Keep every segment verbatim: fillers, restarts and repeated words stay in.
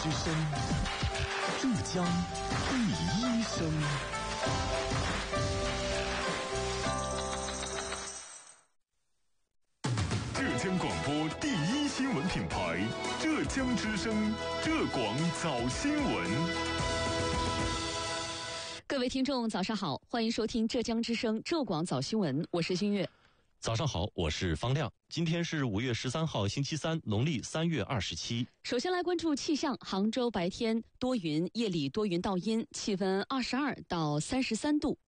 之声，浙江第一声。浙江广播第一新闻品牌，浙江之声，浙广早新闻。 各位听众，早上好，欢迎收听浙江之声浙广早新闻，我是新月。 早上好，我是方亮。今天是五月十三号，星期三，农历三月二十七。 首先来关注气象，杭州白天多云，夜里多云到阴，气温二十二到三十三度。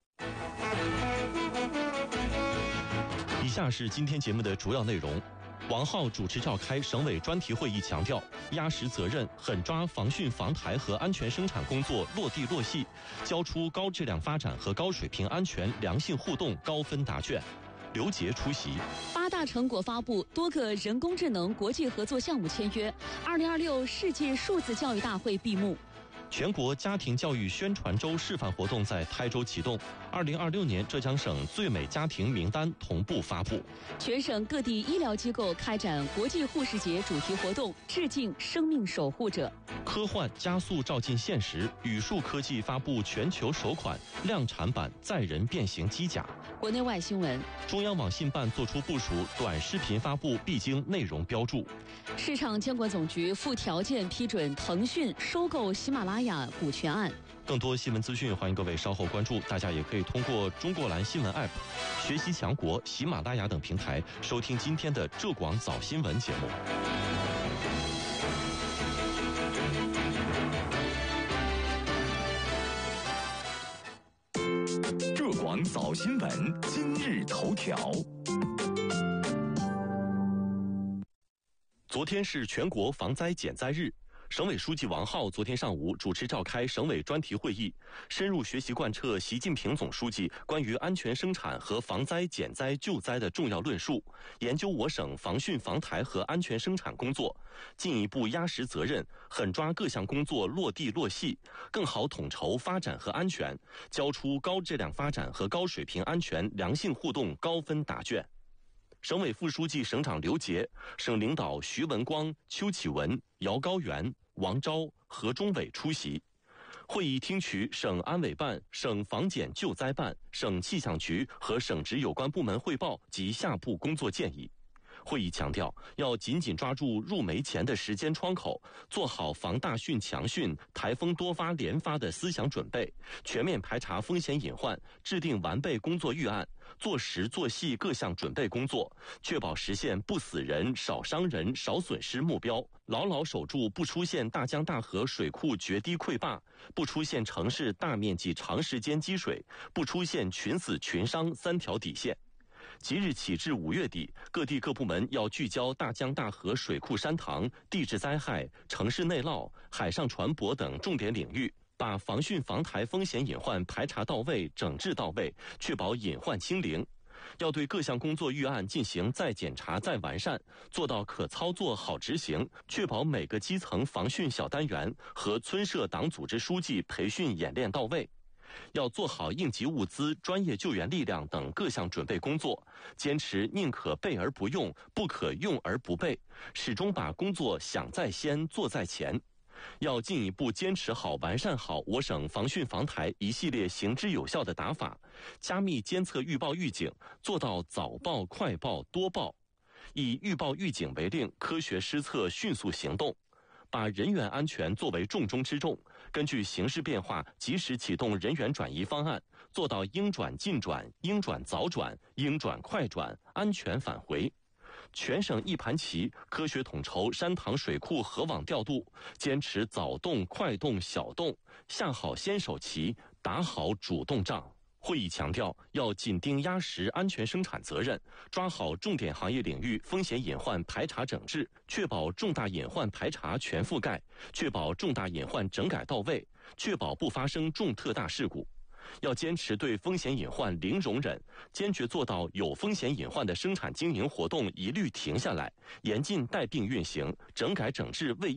以下是今天节目的主要内容。王浩主持召开省委专题会议，强调压实责任，狠抓防汛防台和安全生产工作落地落细，交出高质量发展和高水平安全良性互动高分答卷。刘杰出席。 八大成果发布，多个人工智能国际合作项目签约。二零二六世界数字教育大会闭幕。 全国家庭教育宣传周示范活动在台州启动。二零二六年浙江省最美家庭名单同步发布。 全省各地医疗机构开展国际护士节主题活动，致敬生命守护者。 科幻加速照进现实，宇树科技发布全球首款量产版载人变形机甲。 国内外新闻。 中央网信办作出部署，短视频发布必经内容标注。 市场监管总局附条件批准腾讯收购喜马拉雅股权案。 更多新闻资讯，欢迎各位稍后关注。大家也可以通过中国蓝新闻 App、学习强国、喜马拉雅等平台收听今天的浙广早新闻节目。 浙广早新闻今日头条。 昨天是全国防灾减灾日，省委书记王浩昨天上午主持召开省委专题会议，深入学习贯彻习近平总书记关于安全生产和防灾减灾救灾的重要论述，研究我省防汛防台和安全生产工作，进一步压实责任，狠抓各项工作落地落细，更好统筹发展和安全，交出高质量发展和高水平安全良性互动高分答卷。省委副书记、省长刘杰，省领导徐文光、邱启文、姚高原、王钊、何忠伟出席。会议听取省安委办、省防检救灾办、省气象局和省直有关部门汇报及下步工作建议。会议强调，要紧紧抓住入梅前的时间窗口，做好防大汛强汛、台风多发连发的思想准备，全面排查风险隐患，制定完备工作预案，做实做细各项准备工作，确保实现不死人、少伤人、少损失目标，牢牢守住不出现大江大河水库决堤溃坝，不出现城市大面积长时间积水，不出现群死群伤三条底线。即日起至五月底，各地各部门要聚焦大江大河水库山塘、地质灾害、城市内涝、海上船舶等重点领域，把防汛防台风险隐患排查到位、整治到位，确保隐患清零。要对各项工作预案进行再检查、再完善，做到可操作、好执行，确保每个基层防汛小单元和村社党组织书记培训演练到位。要做好应急物资、专业救援力量等各项准备工作，坚持宁可备而不用，不可用而不备，始终把工作想在先、做在前。要进一步坚持好、完善好我省防汛防台一系列行之有效的打法，加密监测预报预警，做到早报、快报、多报，以预报预警为令，科学施策，迅速行动。把人员安全作为重中之重，根据形势变化及时启动人员转移方案，做到应转尽转、应转早转、应转快转，安全返回。全省一盘棋，科学统筹山塘水库河网调度，坚持早动、快动、小动，下好先手棋，打好主动仗。会议强调，要紧盯压实安全生产责任，抓好重点行业领域风险隐患排查整治，确保重大隐患排查全覆盖，确保重大隐患整改到位，确保不发生重特大事故。要坚持对风险隐患零容忍，坚决做到有风险隐患的生产经营活动一律停下来，严禁带病运行，整改整治未